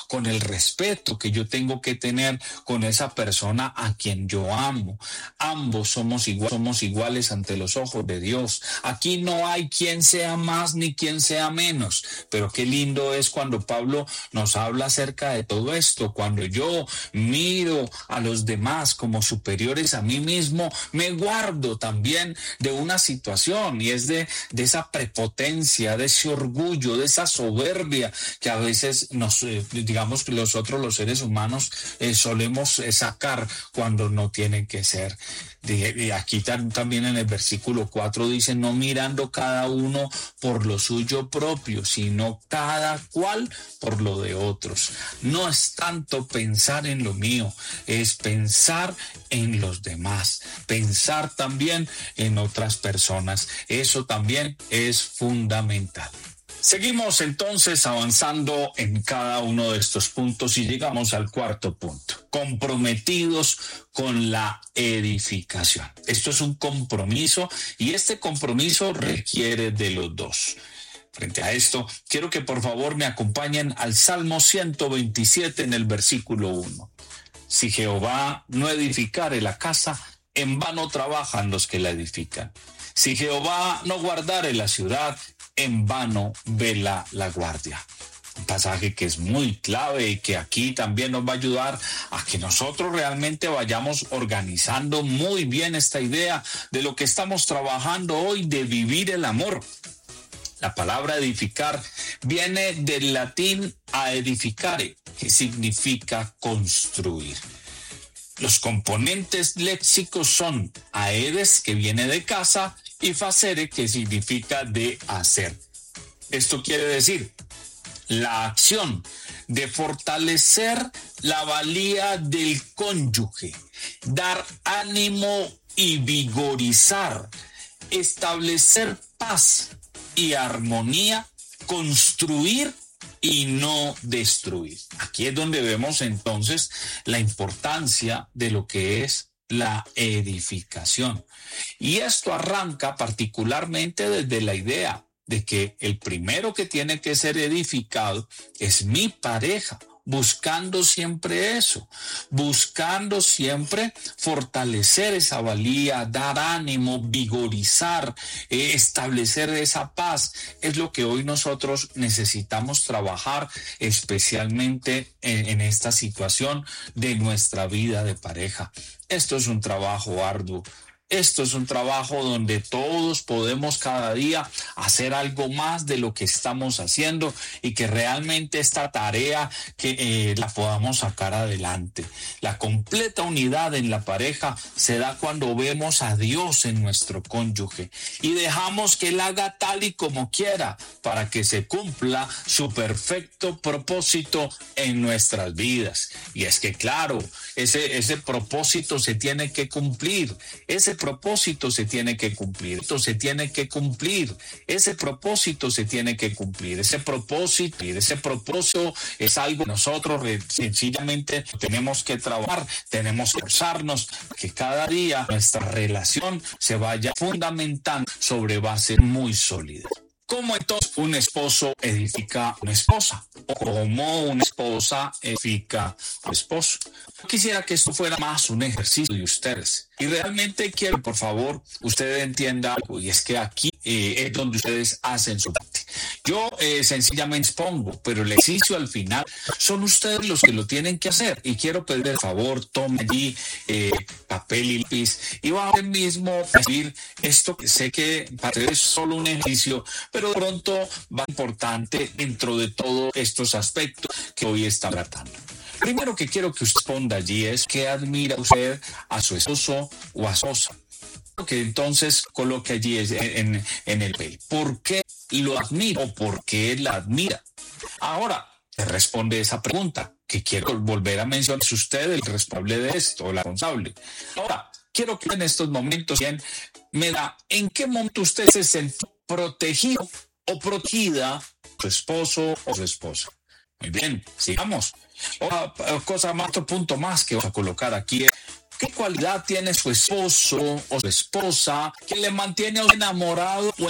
con el respeto que yo tengo que tener con esa persona a quien yo amo. Ambos somos iguales ante los ojos de Dios. Aquí no hay quien sea más ni quien sea menos. Pero qué lindo es cuando Pablo nos habla acerca de todo esto. Cuando yo miro a los demás como superiores a mí mismo, me guardo también de una situación, y es de esa prepotencia, de ese orgullo, de esa soberbia que a veces digamos que los seres humanos solemos sacar cuando no tiene que ser. Y aquí también en el versículo 4 dice: no mirando cada uno por lo suyo propio, sino cada cual por lo de otros. No es tanto pensar en lo mío, es pensar en los demás, pensar también en otras personas. Eso también es fundamental. Seguimos entonces avanzando en cada uno de estos puntos y llegamos al cuarto punto: comprometidos con la edificación. Esto es un compromiso, y este compromiso requiere de los dos. Frente a esto, quiero que por favor me acompañen al Salmo 127 en el versículo 1. Si Jehová no edificare la casa, en vano trabajan los que la edifican. Si Jehová no guardare la ciudad, en vano vela la guardia. Un pasaje que es muy clave y que aquí también nos va a ayudar a que nosotros realmente vayamos organizando muy bien esta idea de lo que estamos trabajando hoy, de vivir el amor. La palabra edificar viene del latín aedificare, que significa construir. Los componentes léxicos son aedes, que viene de casa, y facere, que significa de hacer. Esto quiere decir la acción de fortalecer la valía del cónyuge, dar ánimo y vigorizar, establecer paz y armonía, construir y no destruir. Aquí es donde vemos entonces la importancia de lo que es la edificación. Y esto arranca particularmente desde la idea de que el primero que tiene que ser edificado es mi pareja, buscando siempre eso, buscando siempre fortalecer esa valía, dar ánimo, vigorizar, establecer esa paz. Es lo que hoy nosotros necesitamos trabajar, especialmente en esta situación de nuestra vida de pareja. Esto es un trabajo arduo. Esto es un trabajo donde todos podemos cada día hacer algo más de lo que estamos haciendo, y que realmente esta tarea que la podamos sacar adelante. La completa unidad en la pareja se da cuando vemos a Dios en nuestro cónyuge y dejamos que Él haga tal y como quiera para que se cumpla su perfecto propósito en nuestras vidas. Y es que claro, ese propósito se tiene que cumplir, ese propósito se tiene que cumplir, ese propósito se tiene que cumplir, ese propósito es algo que nosotros sencillamente tenemos que trabajar, tenemos que esforzarnos, que cada día nuestra relación se vaya fundamentando sobre bases muy sólidas. ¿Cómo entonces un esposo edifica a una esposa? ¿O cómo una esposa edifica a un esposo? Quisiera que esto fuera más un ejercicio de ustedes. Y realmente quiero, por favor, ustedes entiendan algo, y es que aquí es donde ustedes hacen su parte. Yo sencillamente expongo, pero el ejercicio al final son ustedes los que lo tienen que hacer. Y quiero pedirle el favor, tomen allí papel y lápiz y va a mismo escribir esto, que sé que para ustedes es solo un ejercicio, pero de pronto va importante dentro de todos estos aspectos que hoy está tratando. Primero que quiero que usted responda allí es: ¿qué admira usted a su esposo o a su esposa? Que entonces coloque allí en el papel. ¿Por qué lo admira o por qué la admira? Ahora, te responde esa pregunta que quiero volver a mencionar. Es usted el responsable de esto, la responsable. Ahora, quiero que en estos momentos bien me da en qué momento usted se sintió protegido o protegida por su esposo o su esposa. Muy bien, sigamos. Otro punto más que vamos a colocar aquí es: ¿qué cualidad tiene su esposo o su esposa que le mantiene enamorado o